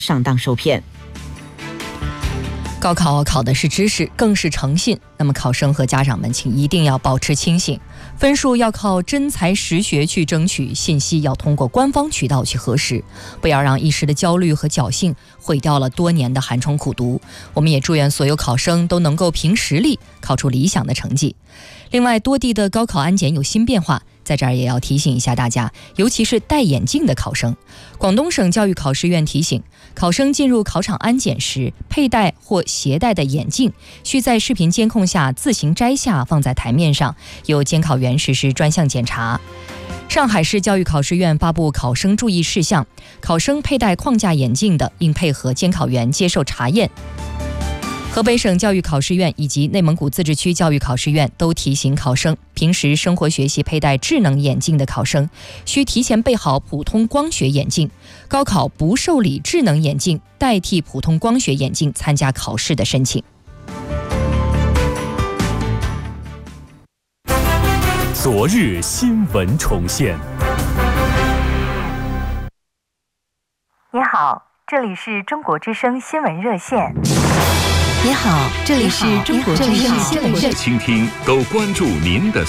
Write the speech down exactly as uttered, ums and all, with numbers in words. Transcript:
上当受骗。 高考考的是知识，更是诚信，那么考生和家长们请一定要保持清醒，分数要靠真才实学去争取，信息要通过官方渠道去核实，不要让一时的焦虑和侥幸毁掉了多年的寒窗苦读。我们也祝愿所有考生都能够凭实力考出理想的成绩。另外，多地的高考安检有新变化，在这儿也要提醒一下大家，尤其是戴眼镜的考生。广东省教育考试院提醒，考生进入考场安检时，佩戴或携带的眼镜需在视频监控下自行摘下，放在台面上，由监考员实施专项检查。上海市教育考试院发布考生注意事项，考生佩戴框架眼镜的，应配合监考员接受查验。河北省教育考试院以及内蒙古自治区教育考试院都提醒考生，平时生活学习佩戴智能眼镜的考生需提前备好普通光学眼镜，高考不受理智能眼镜代替普通光学眼镜参加考试的申请。 昨日新闻重现。 你好，这里是中国之声新闻热线。 你好，这里是中国之声新闻热线。 倾听都关注您的